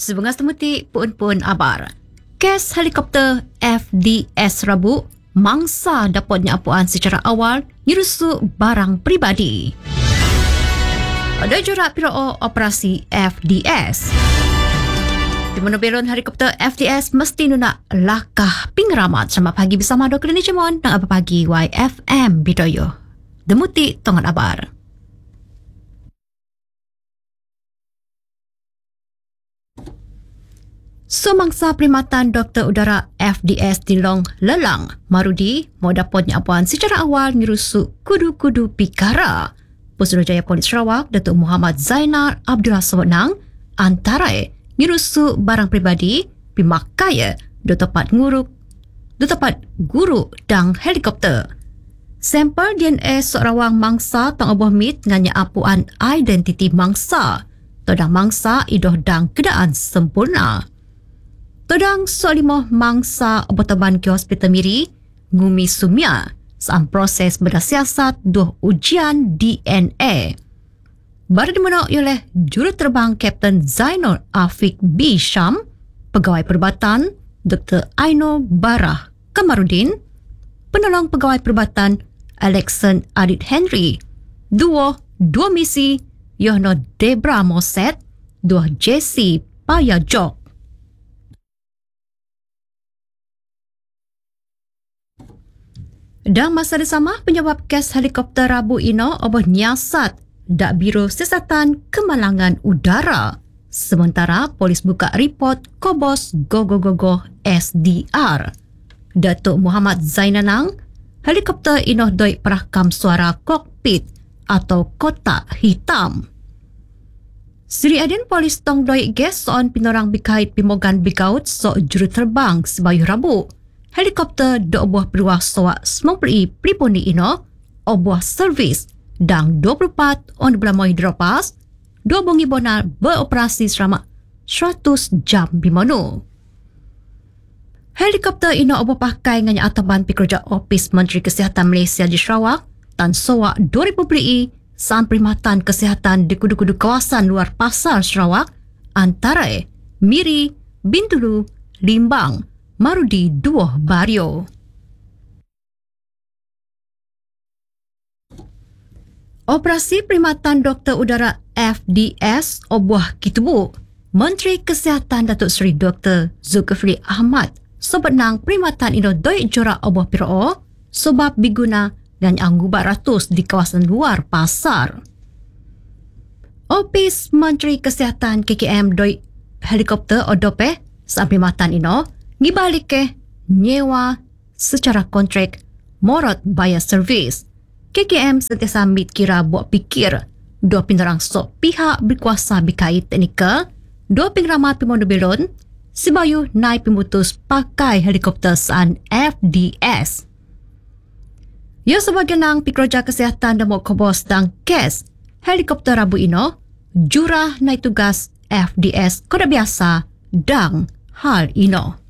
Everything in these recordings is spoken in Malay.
Sebengas temuti pun abar. Kes helikopter FDS Rabu mangsa dapatnya apuan secara awal nyerusuk barang peribadi. Ada jurak PRO operasi FDS. Di mana belon helikopter FDS mesti nak lakah pingeramat sama pagi bersama Dr. Nijimon dan apa pagi YFM Bidoyo. Demuti tongan abar. Sumangsa Perkhidmatan Doktor Udara FDS di Long Lelang, Marudi, mau dapatnya apuan secara awal nyerusuk kudu-kudu pikara. Pusarajaya Polis Sarawak, Datuk Muhammad Zainar Abdullah Sewenang, antara nyerusuk barang peribadi, pimakaya, dua tempat guru dan helikopter. Sampel DNA seorang mangsa tang oboh mit nganya apuan identiti mangsa. Todang mangsa idoh dang keadaan sempurna. Todang solimoh mangsa obotaban ke Hospital Miri, ngumi sumia, saat proses berdasiasat dua ujian DNA. Baru dimenok oleh juruterbang Kapten Zainul Afiq B. Syam, Pegawai Perubatan Dr. Aino Barah Kamarudin, Penolong Pegawai Perubatan Alexan Adit Henry, dua misi Yohno Debra Moset, dua JC Payajok. Dan masa sama penyebab kes helikopter Rabu ino oboh nyiasat dak Biro Siasatan Kemalangan Udara. Sementara polis buka report Kobos Gogo SDR. Datuk Muhammad Zainanang, helikopter ino doi perakam suara kokpit atau kotak hitam. Sri Adin Polis Tong doi ges soan pinorang bikait pimogan bikaut so juruterbang sebayu Rabu. Helikopter do obuah peruah soak 90 pripuni ino, obuah servis dan 24 on belamoi dropas, 2 bongi bonar beroperasi selama 100 jam bimonu. Helikopter ino obuah pakai nganya ataban pekerja Ofis Menteri Kesihatan Malaysia di Sarawak dan soak 2000 beli saat perkhidmatan kesihatan di kudu-kudu kawasan luar pasar Sarawak antara Miri, Bintulu, Limbang, Marudi 2 Bario. Operasi Perkhidmatan Doktor Udara FDS obuah kitubu. Menteri Kesihatan Datuk Seri Dr. Zulkifli Ahmad sebenang perkhidmatan ino doi jorak obuah PRO sebab biguna dan anggubat ratus di kawasan luar pasar. Ofis Menteri Kesihatan KKM doi helikopter odope saat perkhidmatan ino ngibalik ke nyewa secara kontrak morot bayar servis. KKM sentiasa ambil kira buat pikir dua penerang sok pihak berkuasa berkait teknikal, dua pengramat pemondo belon, sebayu naik pemutus pakai helikopter saan FDS. Ya sebagai nang pekerja kesihatan dan Kobos dan kes helikopter Rabu ino, jurah naik tugas FDS koda biasa dan hal ino.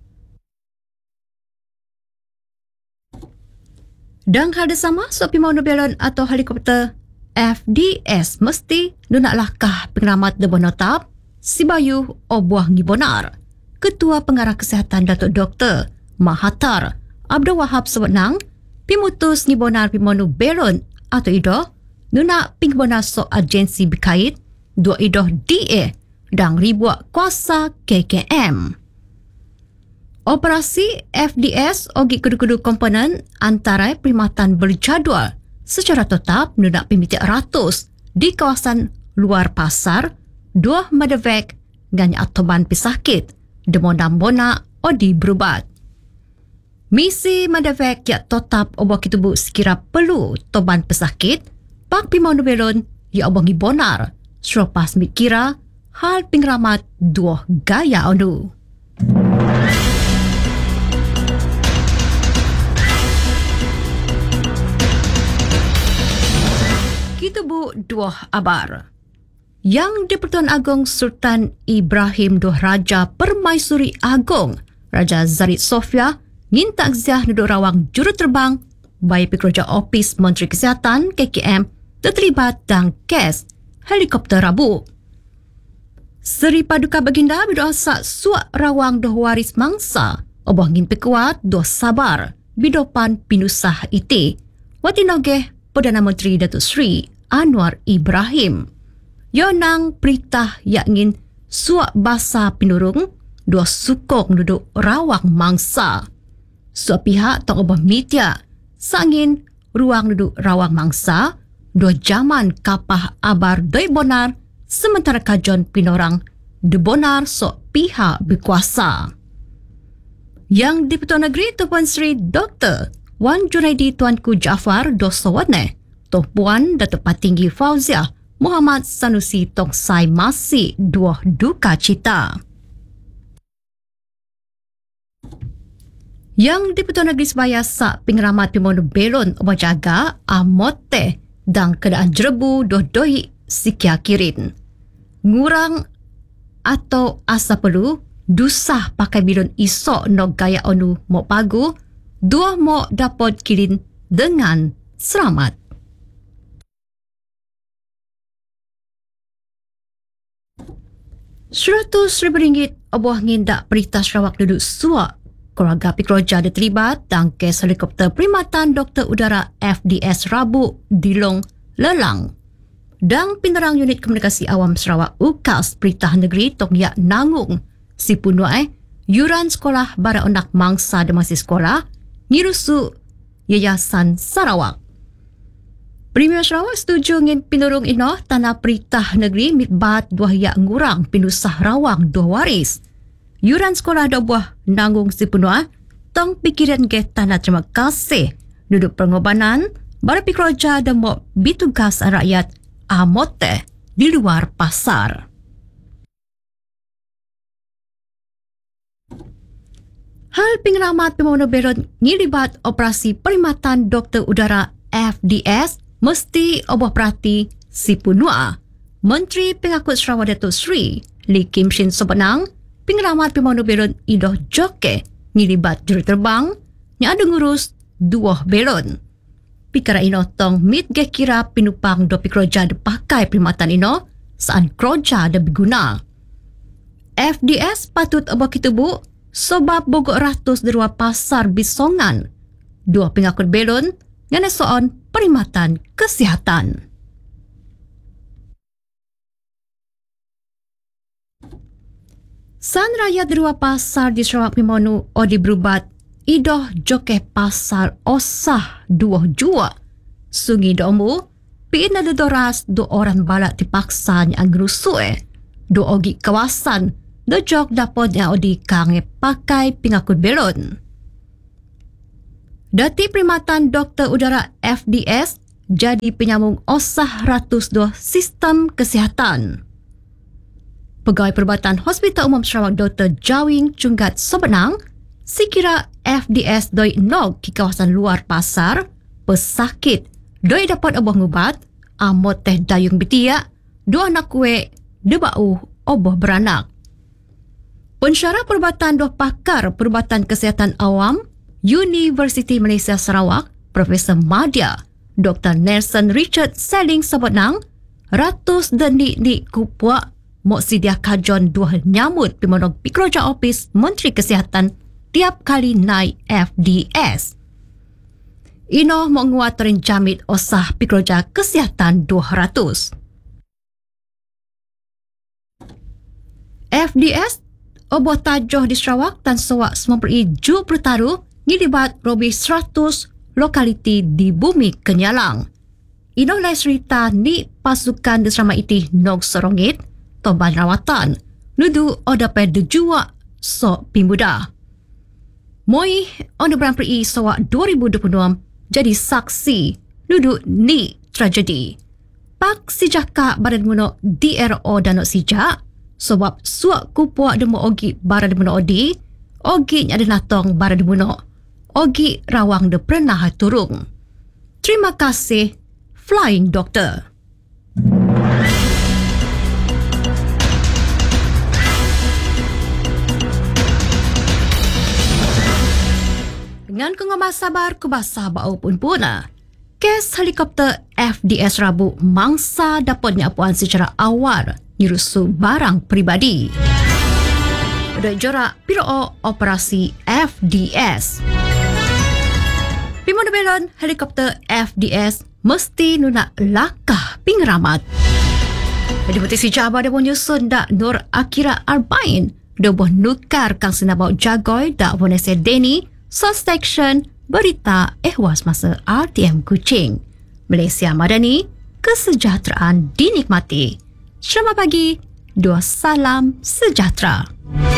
Dan hal sama, sopi mau belon atau helikopter FDS mesti nak lakah pengramat debon notap sibayu obuah ngibonar. Ketua Pengarah Kesihatan Datuk Dr. Mahathir Abdul Wahab sewenang pimutus ngibonar pimonu belon atau idoh nak pingbonar so agensi berkait dua idoh DA dan ribuan kuasa KKM. Operasi FDS ogi kudu-kudu komponen antara perkhidmatan berjadual secara tetap nak pemitik ratus di kawasan luar pasar, 2 medevac dan atoban pesakit, demodam bona odi berubat. Misi medevac yang tetap obok kitubu sekira perlu toban pesakit, pak pimonu belon yang obongi bonar, selepas mikira hal pengramat 2 gaya onu. Kita bu dua abar. Yang di-Pertuan Agong Sultan Ibrahim Duh Raja Permaisuri Agong, Raja Zarid Sofia, minta ziah duduk rawang juruterbang bagi pekerja Ofis Menteri Kesihatan KKM terlibat dalam kes helikopter Rabu. Seri Paduka Baginda bido asak suak rawang doh waris mangsa. Oboh ngin pekuat doh sabar bidopan pinusah iti. Wati nogeh Perdana Menteri Datuk Seri Anwar Ibrahim. Yonang perintah yak ngin suak basa pinurung doh sukong duduk rawang mangsa. Suak pihak tong oboh media sangin ruang duduk rawang mangsa doh zaman kapah abar doi bonar sementara kajon pinorang de bonar sok pihak berkuasa. Yang di-Pertuan Negeri Tuan Sri Dr. Wan Junaidi Tuanku Jaafar Dosawane, Tuan Puan Datuk Patinggi Fauziah Muhammad Sanusi Tongsai masih dua duka cita. Yang di-Pertuan Negeri Sebaya sak pengeramat Pimonu Belon Obajaga Amote dan keadaan jerebu doh doi sikia kirin. Ngurang atau asa perlu dusah pakai bilon isok no gaya onu mok pagu, dua mok dapat kirin dengan selamat. RM100,000 oboh ngindak Perintah Sarawak duduk suak. Keluarga pekerja terlibat dalam kes helikopter perkhidmatan Doktor Udara FDS Rabu Dilong Lelang. Dan Penerang Unit Komunikasi Awam Sarawak UKAS Perintah Negeri Tok Yak Nangung si punuai yuran sekolah bara onak mangsa dan masih sekolah ngirusu Yayasan Sarawak. Premier Sarawak setuju ngin pinurung ino tanah Perintah Negeri mitbat dua yak ngurang pinusah rawang dua waris. Yuran sekolah do buah nanggung si punuai tong pikiran ke tanah terima kasih duduk pengorbanan bara pekerja dan mok bitugas rakyat amote di luar pasar. Hal pengeramat Pembangunan Beron ngilibat operasi perkhidmatan Doktor Udara FDS mesti oboh perhati si punua. Menteri Pengakut Sarawak Datuk Seri Lee Kim Shin Sobenang, pengeramat Pembangunan Beron idoh joke ngilibat juruterbang yang ada ngurus dua belon. Pikara ino tong mit ge kira pinupang do pikroja de pakai perkhidmatan ino saan kroja de berguna. FDS patut oboh kitubu sebab bogok ratus di luar pasar bisongan. Dua pengakut belon ngana soon perkhidmatan kesihatan. San rakyat di luar pasar di Sarawak Mimonu odi berubat idoh jokeh pasar osah dua jua. Sungi domu, piin ada doras do orang balak dipaksa yang gerusue. Do ogi kawasan, do jok dapat yang odi kange pakai pengakut belon. Dati Perkhidmatan Doktor Udara FDS jadi penyambung osah ratus do sistem kesihatan. Pegawai Perubatan Hospital Umum Sarawak Dr. Jawing Cunggat Sobenang sikira FDS doi nog di kawasan luar pasar, pesakit doi dapat oboh ngubat, amot teh dayung betia, dua anak kue, debau oboh beranak. Pensyarah perubatan doh pakar Perubatan Kesihatan Awam, Universiti Malaysia Sarawak, Profesor Madya, Dr. Nelson Richard Selling Sobenang, ratus denik kupuak, mok sidia kajon dua nyamut pimonok pikroja ofis Menteri Kesihatan tiap kali naik FDS. Ino menguatkan jamit osah pikroja kesihatan 200. FDS oboh tajoh di Sarawak dan sewak semperi ju pertaruh ngilibat robi 100 lokaliti di bumi Kenyalang. Ino lai cerita ni pasukan di Serama Iti Nog Sorongit, Toban Rawatan, nudu odapai dejua sok pimuda. Moi on bulan Peri sewak 2026 jadi saksi nudu ni tragedi. Pak sijaka badan muno DRO danok sijak sebab suak kupuak demo ogi badan muno odi, ogi ada natong badan muno, ogi rawang de pernah turung. Terima kasih Flying Doctor. Dengan kengomah sabar kubasa bau pun puna. Kes helikopter FDS Rabu mangsa dapatnya apuan secara awal nyerusu barang peribadi. Dek jorak Biro Operasi FDS. Pimon belon helikopter FDS mesti nunak lakah pingeramat. Deputi Sijabah dia pun nyusun dak Nur Akira Arbain. Dia pun nukar kang sinabau jagoi dak Vanessa Deni Section Berita Ehwas Masa RTM Kuching. Malaysia Madani, kesejahteraan dinikmati. Selamat pagi, dua salam sejahtera.